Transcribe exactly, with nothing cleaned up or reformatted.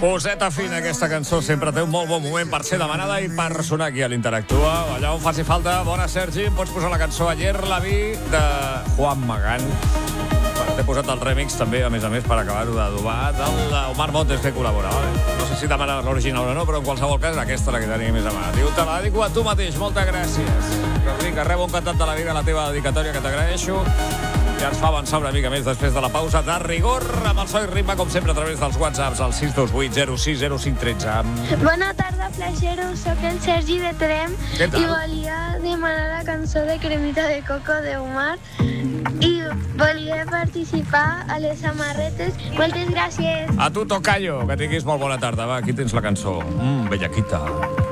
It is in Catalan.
Poseta fina, aquesta cançó sempre té un molt bon moment per ser demanada i per sonar aquí a l'Interactua. Allà on faci falta. Bona, Sergi, em pots posar la cançó Ayer la vi de Juan Magán. T'he posat el remix també, a més a més, per acabar-ho d'adobar, del Omar Montes que col·labora. Vale? No sé si demanaves l'original o no, però en qualsevol cas aquesta la que tenia més a mà. Diu, te la dedico a tu mateix, moltes gràcies. Rodrigo, que rebo encantat de la vida la teva dedicatòria, que t'agraeixo. Ja ens fa avançar una mica més després de la pausa de rigor, amb el so i ritme, com sempre, a través dels whatsapps, al sis dos vuit zero sis zero cinc un tres. Bona tarda, flaixeros. Soc el Sergi de Trem Què tal? i volia demanar la cançó de Cremita de Coco de Omar i volia participar a les samarretes. Moltes gràcies. A tu, Tocayo, que tinguis molt bona tarda. Va, aquí tens la cançó. Mmm, bellaquita.